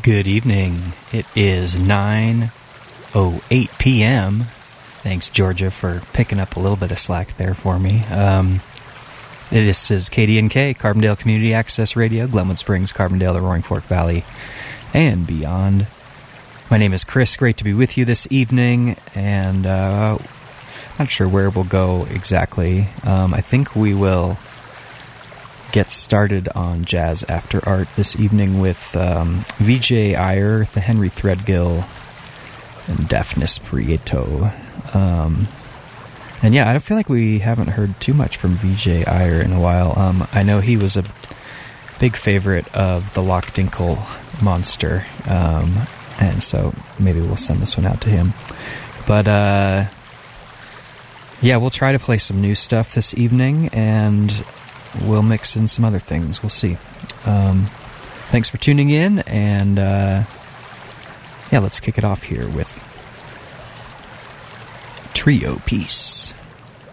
Good evening. It is 9:08 p.m. Thanks, Georgia, for picking up a little bit of slack there for me. This is KDNK, Carbondale Community Access Radio, Glenwood Springs, Carbondale, the Roaring Fork Valley, and beyond. My name is Chris. Great to be with you this evening, and not sure where we'll go exactly. I think we will get started on Jazz After Art this evening with Vijay Iyer, the Henry Threadgill, and Daphnis Prieto. And yeah, I feel like we haven't heard too much from Vijay Iyer in a while. I know he was a big favorite of the Lock Dinkle Monster, and so maybe we'll send this one out to him. But yeah, we'll try to play some new stuff this evening, and we'll mix in some other things. We'll see. Thanks for tuning in, and yeah, let's kick it off here with Trio Piece.